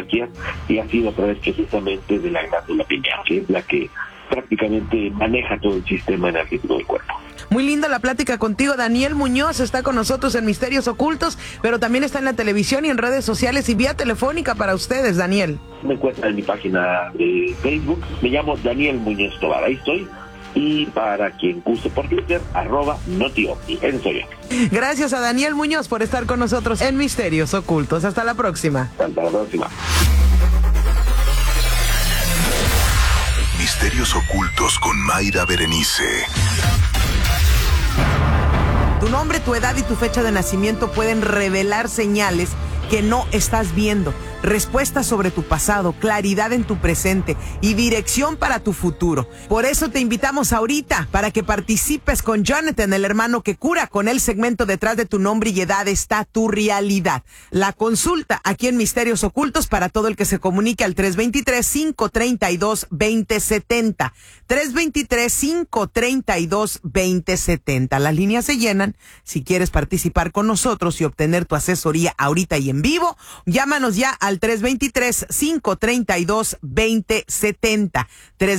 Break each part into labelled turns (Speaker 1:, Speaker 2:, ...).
Speaker 1: energías, y ha sido a través precisamente de la glándula pineal, que es la que prácticamente maneja todo el sistema energético del cuerpo.
Speaker 2: Muy linda la plática contigo. Daniel Muñoz está con nosotros en Misterios Ocultos, pero también está en la televisión y en redes sociales y vía telefónica para ustedes, Daniel.
Speaker 1: Me encuentran en mi página de Facebook, me llamo Daniel Muñoz Tobar, ahí estoy. Y para quien guste por Twitter, @NotiOpti. Ese soy yo.
Speaker 2: Gracias a Daniel Muñoz por estar con nosotros en Misterios Ocultos. Hasta la próxima.
Speaker 1: Hasta la próxima.
Speaker 3: Misterios Ocultos con Mayra Berenice.
Speaker 2: Tu nombre, tu edad y tu fecha de nacimiento pueden revelar señales que no estás viendo, respuestas sobre tu pasado, claridad en tu presente y dirección para tu futuro. Por eso te invitamos ahorita para que participes con Jonathan, el hermano que cura. Con el segmento Detrás de tu nombre y edad está tu realidad. La consulta aquí en Misterios Ocultos para todo el que se comunique al 323-532-2070. 323-532-2070. Las líneas se llenan. Si quieres participar con nosotros y obtener tu asesoría ahorita y en vivo, llámanos ya al 323-532-2070.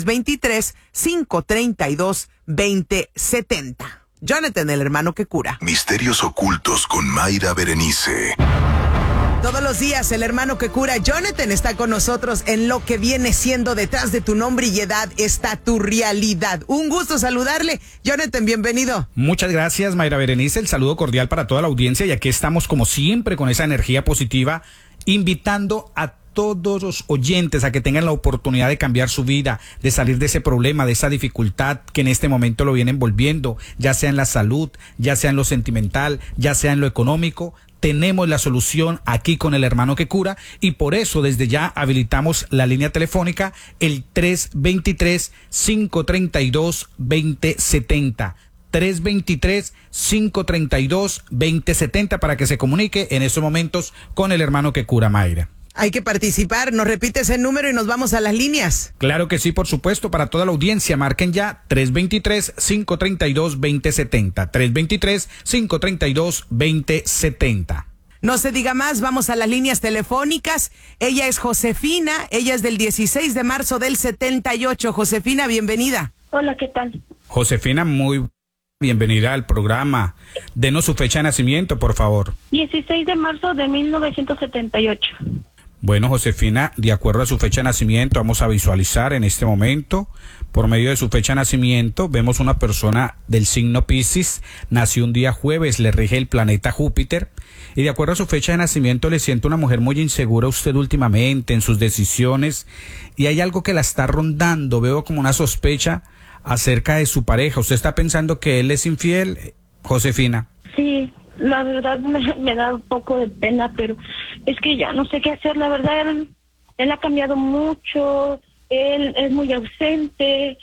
Speaker 2: 323-532-2070. Jonathan, el hermano que cura.
Speaker 3: Misterios Ocultos con Mayra Berenice.
Speaker 2: Todos los días el hermano que cura, Jonathan, está con nosotros en lo que viene siendo Detrás de tu nombre y edad está tu realidad. Un gusto saludarle. Jonathan, bienvenido.
Speaker 4: Muchas gracias, Mayra Berenice. El saludo cordial para toda la audiencia y aquí estamos como siempre con esa energía positiva, invitando a todos los oyentes a que tengan la oportunidad de cambiar su vida, de salir de ese problema, de esa dificultad que en este momento lo viene envolviendo, ya sea en la salud, ya sea en lo sentimental, ya sea en lo económico. Tenemos la solución aquí con el hermano que cura y por eso desde ya habilitamos la línea telefónica, el 323-532-2070. 323-532-2070 para que se comunique en estos momentos con el hermano que cura, Mayra.
Speaker 2: Hay que participar, nos repites el número y nos vamos a las líneas.
Speaker 4: Claro que sí, por supuesto, para toda la audiencia, marquen ya 323-532-2070, 323-532-2070.
Speaker 2: No se diga más, vamos a las líneas telefónicas. Ella es Josefina, ella es del 16 de marzo del 78. Josefina, bienvenida.
Speaker 5: Hola, ¿qué tal?
Speaker 4: Josefina, muy bienvenida al programa. Denos su fecha de nacimiento, por favor.
Speaker 5: 16 de marzo de 1978.
Speaker 4: Bueno, Josefina, de acuerdo a su fecha de nacimiento, vamos a visualizar en este momento, por medio de su fecha de nacimiento, vemos una persona del signo Piscis, nació un día jueves, le rige el planeta Júpiter, y de acuerdo a su fecha de nacimiento le siento una mujer muy insegura usted últimamente en sus decisiones, y hay algo que la está rondando, veo como una sospecha acerca de su pareja. ¿Usted está pensando que él es infiel, Josefina?
Speaker 5: Sí, la verdad me da un poco de pena, pero es que ya no sé qué hacer. La verdad, él ha cambiado mucho, él es muy ausente,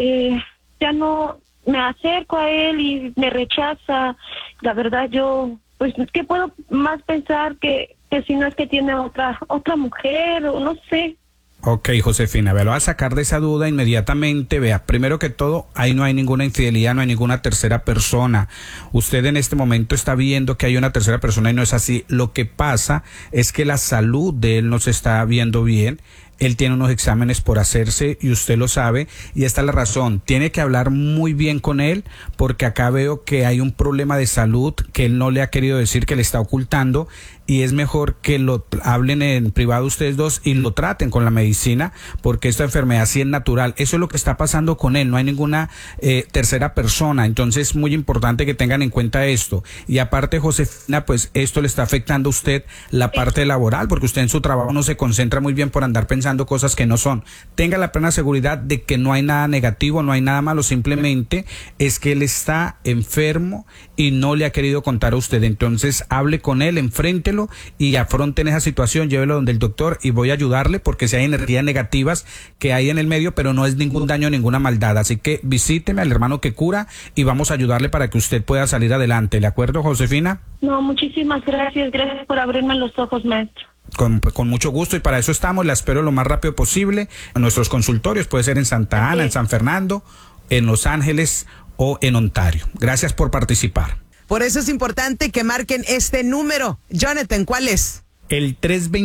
Speaker 5: ya no me acerco a él y me rechaza. La verdad, yo, pues, ¿qué puedo más pensar que si no es que tiene otra mujer o no sé?
Speaker 4: Ok, Josefina, lo va a sacar de esa duda inmediatamente. Vea, primero que todo, ahí no hay ninguna infidelidad, no hay ninguna tercera persona. Usted en este momento está viendo que hay una tercera persona y no es así. Lo que pasa es que la salud de él no se está viendo bien. Él tiene unos exámenes por hacerse y usted lo sabe, y esta es la razón. Tiene que hablar muy bien con él porque acá veo que hay un problema de salud que él no le ha querido decir, que le está ocultando, y es mejor que lo hablen en privado ustedes dos y lo traten con la medicina porque esta enfermedad sí es natural. Eso es lo que está pasando con él, no hay ninguna tercera persona. Entonces es muy importante que tengan en cuenta esto. Y aparte, Josefina, pues esto le está afectando a usted la parte laboral porque usted en su trabajo no se concentra muy bien por andar pensando cosas que no son. Tenga la plena seguridad de que no hay nada negativo, no hay nada malo, simplemente es que él está enfermo y no le ha querido contar a usted. Entonces hable con él, enfréntelo y afronten esa situación, llévelo donde el doctor y voy a ayudarle porque si hay energías negativas que hay en el medio, pero no es ningún daño, ninguna maldad. Así que visíteme al hermano que cura y vamos a ayudarle para que usted pueda salir adelante. ¿De acuerdo, Josefina?
Speaker 5: No, muchísimas gracias. Gracias por abrirme los ojos, maestro.
Speaker 4: Con mucho gusto y para eso estamos. La espero lo más rápido posible en nuestros consultorios. Puede ser en Santa Ana, en San Fernando, en Los Ángeles o en Ontario. Gracias por participar.
Speaker 2: Por eso es importante que marquen este número. Jonathan, ¿cuál es?
Speaker 4: El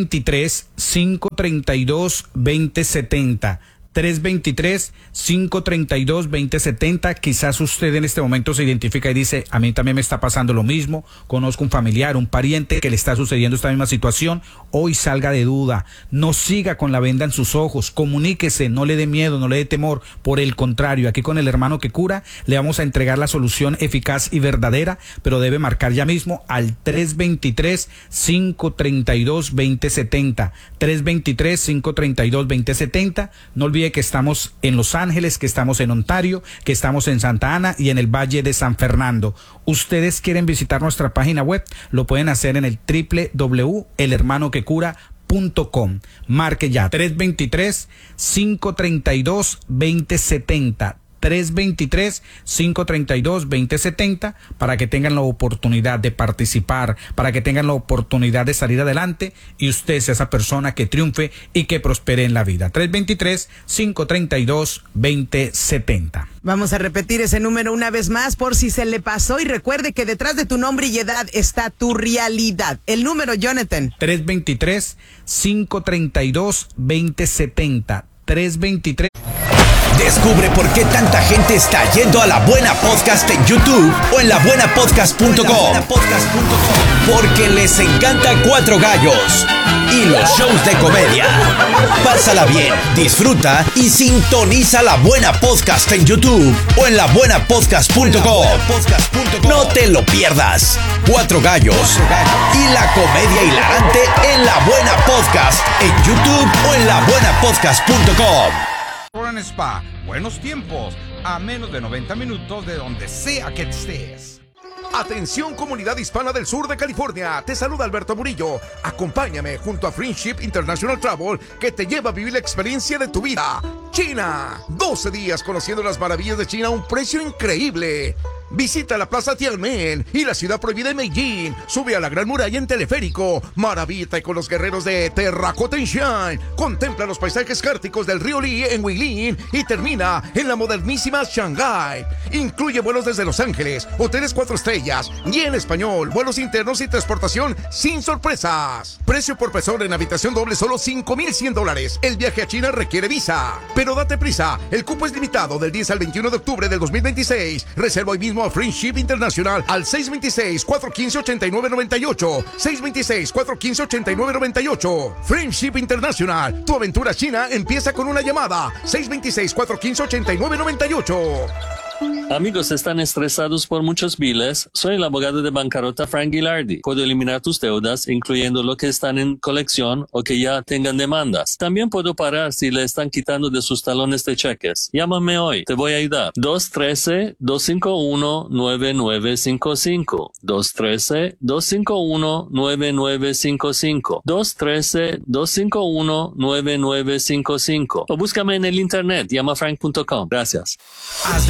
Speaker 4: 323-532-2070. 323-532-2070. Quizás usted en este momento se identifica y dice, a mí también me está pasando lo mismo, conozco un familiar, un pariente que le está sucediendo esta misma situación. Hoy salga de duda, no siga con la venda en sus ojos, comuníquese, no le dé miedo, no le dé temor. Por el contrario, aquí con el hermano que cura le vamos a entregar la solución eficaz y verdadera, pero debe marcar ya mismo al 323-532-2070. 323-532-2070. No olvide que estamos en Los Ángeles, que estamos en Ontario, que estamos en Santa Ana y en el Valle de San Fernando. Ustedes quieren visitar nuestra página web, lo pueden hacer en el www.elhermanoquecura.com. Marque ya 323-532-2070. 323-532-2070 para que tengan la oportunidad de participar, para que tengan la oportunidad de salir adelante y usted sea esa persona que triunfe y que prospere en la vida. 323-532-2070.
Speaker 2: Vamos a repetir ese número una vez más por si se le pasó y recuerde que detrás de tu nombre y edad está tu realidad. El número, Jonathan.
Speaker 4: 323-532-2070. 323.
Speaker 6: Descubre por qué tanta gente está yendo a La Buena Podcast en YouTube o en labuenapodcast.com. Porque les encanta Cuatro Gallos y los shows de comedia. Pásala bien, disfruta y sintoniza La Buena Podcast en YouTube o en labuenapodcast.com. No te lo pierdas. Cuatro Gallos y la comedia hilarante en La Buena Podcast en YouTube o en labuenapodcast.com.
Speaker 7: Foreign Spa, buenos tiempos, a menos de 90 minutos de donde sea que estés.
Speaker 8: Atención comunidad hispana del sur de California, te saluda Alberto Murillo. Acompáñame junto a Friendship International Travel que te lleva a vivir la experiencia de tu vida. China, 12 días conociendo las maravillas de China a un precio increíble. Visita la Plaza Tiananmen y la ciudad prohibida de Beijing. Sube a la Gran Muralla en teleférico. Maravilla con los guerreros de Terracotta Shine. Contempla los paisajes cárticos del río Li en Weilin y termina en la modernísima Shanghái. Incluye vuelos desde Los Ángeles, hoteles 4 estrellas y en español, vuelos internos y transportación sin sorpresas. Precio por persona en habitación doble solo $5,100. El viaje a China requiere visa, pero date prisa, el cupo es limitado del 10 al 21 de octubre del 2026. Reserva hoy mismo a Friendship International al 626-415-8998. 626-415-8998. Friendship International, tu aventura china empieza con una llamada. 626-415-8998.
Speaker 9: Amigos, ¿están estresados por muchos biles? Soy el abogado de bancarrota Frank Gilardi. Puedo eliminar tus deudas, incluyendo lo que están en colección o que ya tengan demandas. También puedo parar si le están quitando de sus talones de cheques. Llámame hoy, te voy a ayudar. 213-251-9955. 213-251-9955. 213-251-9955. O búscame en el internet, llamafrank.com. Gracias.